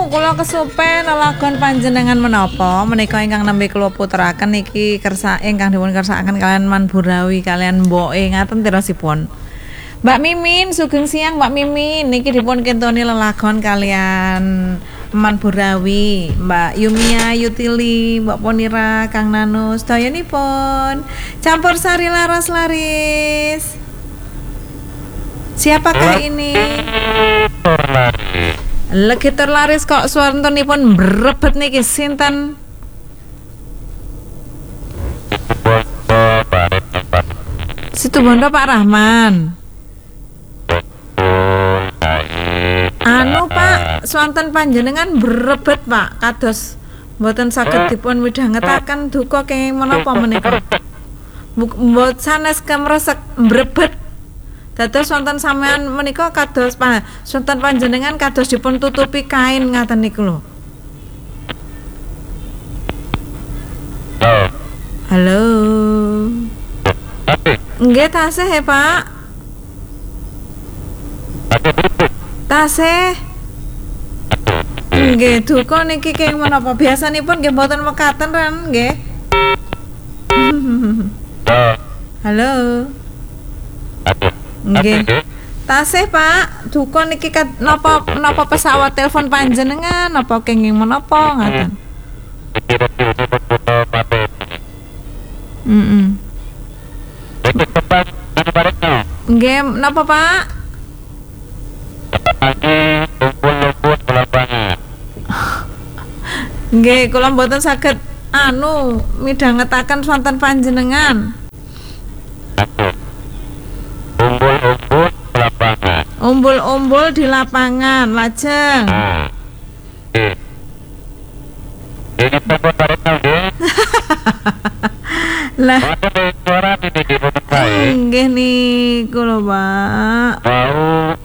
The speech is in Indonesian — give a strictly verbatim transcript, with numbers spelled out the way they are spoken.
kula kesupen lelagon panjenengan menapa menika ingkang nembe kula puteraken niki kersa ingkang dipun kersakaken kalian Man Burawi kalian mboke ngaten tirosipun. Mbak Mimin, sugeng siang Mbak Mimin. Niki dipun kentoni lelagon kalian Man Burawi, Mbak Yumia Yutili, Mbak Ponira, Kang Nanus, dayanipun campur sari laras laris. Siapakah ini? Lagi terlaris kok suaranipun brebet niki sinten? Situ Bondo Pak Rahman. Anu Pak, swanten panjenengan brebet Pak, kados mboten saged dipun midhangetaken duka kenging menapa menika. Mbot sanes kemresek brebet. Dados wonten sampean menika kados pa, wonten panjenengan kados dipun tutupi kain ngaten niku lho. Halo. Nggih tasih ya Pak. Tasih. Nggih duka niki kenging menapa biasanipun nggih mboten mekaten ran nggih. Halo. Nggih. Tasih Pak, duka niki napa napa pesawat telepon panjenengan napa kenging menapa ngaten. Heeh. Nggih, napa Pak? Nggih, kula mboten saged anu midhangetaken wonten panjenengan. Umbul-umbul di lapangan. Umbul-umbul di lapangan, lajeng. Nggih. Ini telepon bareng nggih. Lah. Mboten suara niki dipun bae. Nggih niku lho, Pak. Mau